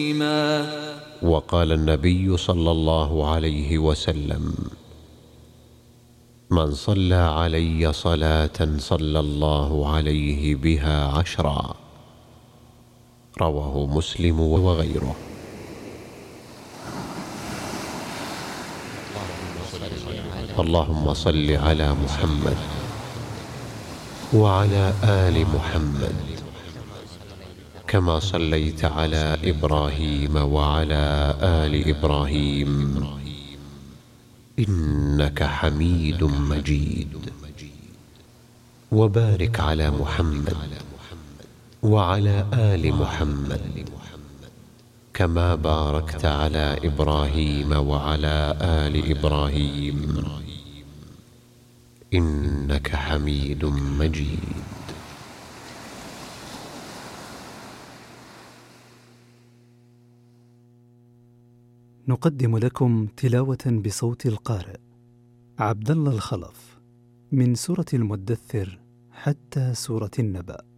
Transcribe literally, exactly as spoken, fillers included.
وقال النبي صلى الله عليه وسلم: من صلى علي صلاة صلى الله عليه بها عشرا. رواه مسلم وغيره. اللهم صل على محمد وعلى آل محمد كما صليت على إبراهيم وعلى آل إبراهيم إنك حميد مجيد. وبارك على محمد وعلى آل محمد كما باركت على إبراهيم وعلى آل إبراهيم إنك حميد مجيد. نقدم لكم تلاوة بصوت القارئ عبد الله الخلف من سورة المدثر حتى سورة النبأ.